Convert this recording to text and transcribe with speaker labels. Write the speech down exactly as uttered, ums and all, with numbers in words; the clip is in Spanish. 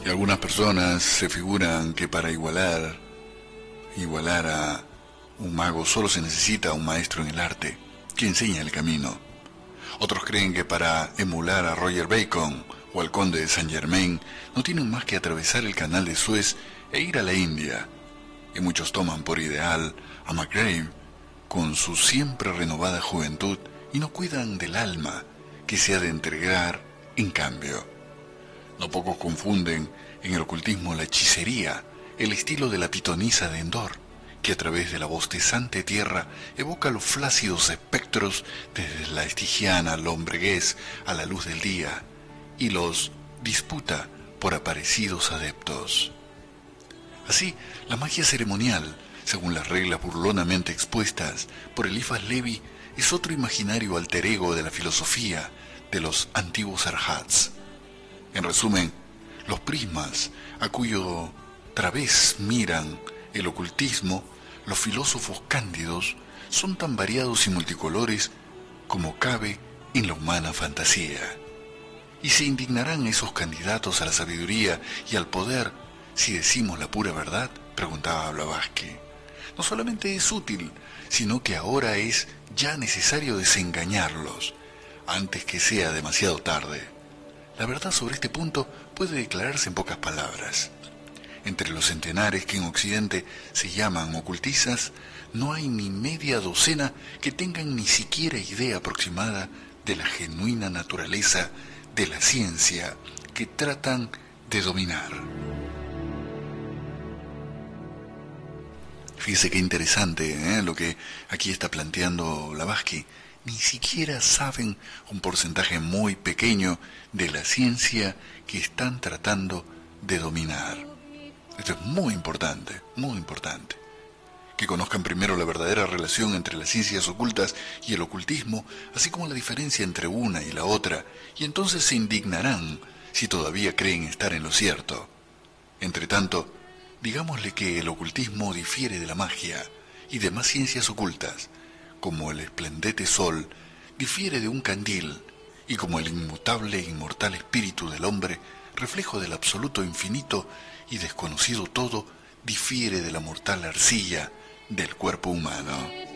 Speaker 1: Y algunas personas se figuran que para igualar, igualar a un mago solo se necesita un maestro en el arte, que enseña el camino. Otros creen que para emular a Roger Bacon o al conde de Saint Germain no tienen más que atravesar el canal de Suez e ir a la India. Y muchos toman por ideal a McGrave con su siempre renovada juventud y no cuidan del alma que se ha de entregar en cambio. No pocos confunden en el ocultismo la hechicería, el estilo de la pitonisa de Endor, que a través de la bostezante tierra evoca los flácidos espectros desde la estigiana lombreguez a la luz del día, y los disputa por aparecidos adeptos. Así, la magia ceremonial, según las reglas burlonamente expuestas por Eliphas Levi, es otro imaginario alter ego de la filosofía de los antiguos arhats. En resumen, los prismas a cuyo través miran el ocultismo, los filósofos cándidos, son tan variados y multicolores como cabe en la humana fantasía. ¿Y se indignarán esos candidatos a la sabiduría y al poder si decimos la pura verdad?, preguntaba Blavatsky. No solamente es útil, sino que ahora es ya necesario desengañarlos, antes que sea demasiado tarde. La verdad sobre este punto puede declararse en pocas palabras. Entre los centenares que en Occidente se llaman ocultistas, no hay ni media docena que tengan ni siquiera idea aproximada de la genuina naturaleza de la ciencia que tratan de dominar. Fíjese qué interesante, ¿eh?, lo que aquí está planteando Blavatsky. Ni siquiera saben un porcentaje muy pequeño de la ciencia que están tratando de dominar. Esto es muy importante, muy importante. Que conozcan primero la verdadera relación entre las ciencias ocultas y el ocultismo, así como la diferencia entre una y la otra, y entonces se indignarán si todavía creen estar en lo cierto. Entretanto, digámosle que el ocultismo difiere de la magia y demás ciencias ocultas, como el esplendente sol difiere de un candil, y como el inmutable e inmortal espíritu del hombre, reflejo del absoluto infinito y desconocido todo, difiere de la mortal arcilla del cuerpo humano.